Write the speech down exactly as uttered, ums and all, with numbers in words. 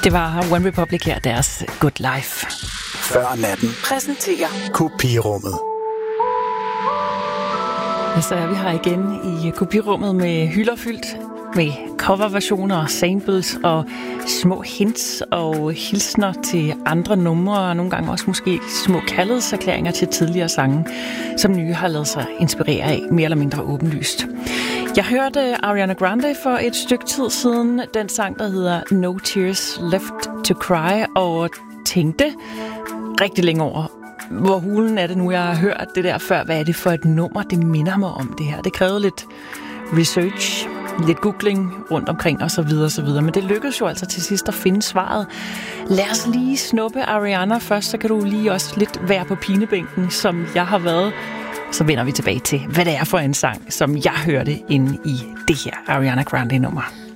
Det var One Republic her, deres Good Life. Før natten Præsenterer Kopirummet. Ja, så er vi her igen i kopirummet med hylder fyldt med coverversioner, samples og små hints og hilsner til andre numre, og nogle gange også måske små kærlighedserklæringer til tidligere sange, som nye har lavet sig inspirere af, mere eller mindre åbenlyst. Jeg hørte Ariana Grande for et stykke tid siden, den sang, der hedder No Tears Left to Cry, og tænkte rigtig længe over, hvor hulen er det nu, jeg har hørt det der før. Hvad er det for et nummer, det minder mig om det her? Det krævede lidt research, lidt googling rundt omkring og så videre og så videre. Men det lykkedes jo altså til sidst at finde svaret. Lad os lige snuppe Ariana først, så kan du lige også lidt være på pinebænken, som jeg har været. Så vender vi tilbage til, hvad det er for en sang, som jeg hørte inde i det her Ariana Grande-nummer.